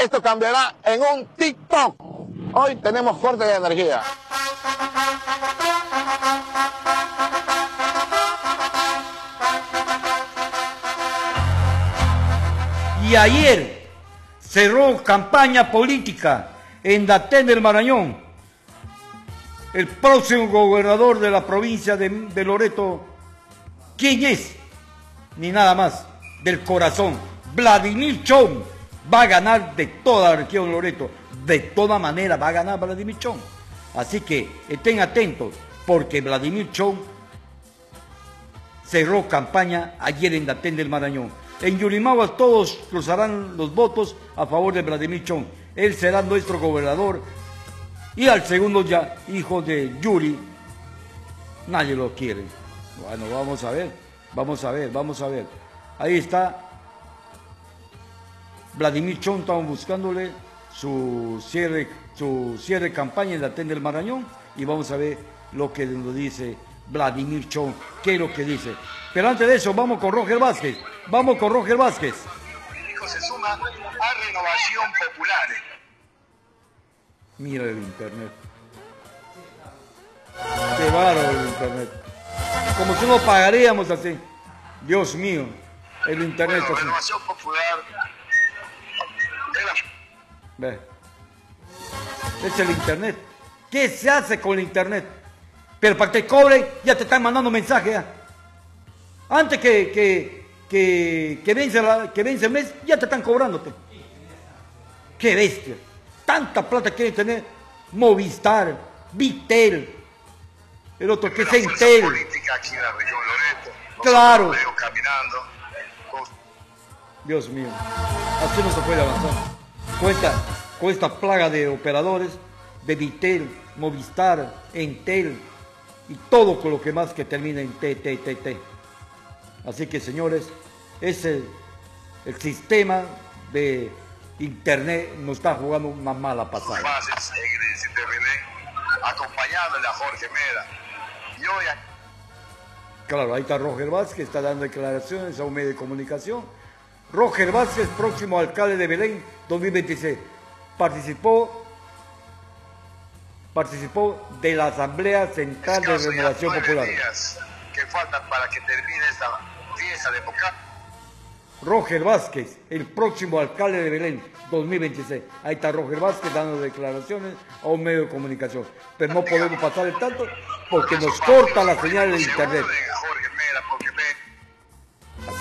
esto cambiará en un TikTok. Hoy tenemos corte de energía. Y ayer cerró campaña política en Daten del Marañón el próximo gobernador de la provincia de Loreto. ¿Quién es? Ni nada más, del corazón. Vladimir Chong va a ganar de toda la región de Loreto. De toda manera va a ganar Vladimir Chong. Así que estén atentos, porque Vladimir Chong cerró campaña ayer en Daten del Marañón. En Yurimagua todos cruzarán los votos a favor de Vladimir Chong. Él será nuestro gobernador. Y al segundo ya, hijo de Yuri, nadie lo quiere. Bueno, vamos a ver, vamos a ver, vamos a ver. Ahí está Vladimir Chong, estamos buscándole su cierre de campaña en Daten del Marañón y vamos a ver lo que nos dice Vladimir Chong, qué es lo que dice. Pero antes de eso, vamos con Roger Vázquez. Vamos con Roger Vázquez. Se suma a Renovación Popular. Mira el internet. Qué bárbaro el internet. Como si no pagaríamos así. Dios mío, el internet bueno, así. Renovación Popular. Ve. Es el internet. ¿Qué se hace con el internet? Pero para que te cobren, ya te están mandando mensajes. ¿Ya? Antes que vence el mes, ya te están cobrándote. ¡Qué bestia! Tanta plata quieren tener Movistar, Vitel, el otro que es Entel. Política aquí en la región Loreto. Claro. Caminando. Dios mío, así no se puede avanzar. Con esta plaga de operadores, de Vitel, Movistar, Entel y todo con lo que más que termina en T. Así que, señores, es el sistema de internet nos está jugando una mala pasada. Acompañándole a Jorge Mera. Y hoy... Claro, ahí está Roger Vázquez, está dando declaraciones a un medio de comunicación. Roger Vázquez, próximo alcalde de Belén 2026. Participó de la Asamblea Central de Renovación Popular. Que faltan para que termine esta fiesta democrática. Roger Vázquez, el próximo alcalde de Belén 2026. Ahí está Roger Vázquez dando declaraciones a un medio de comunicación. Pero no podemos pasar el tanto porque nos corta la señal de internet.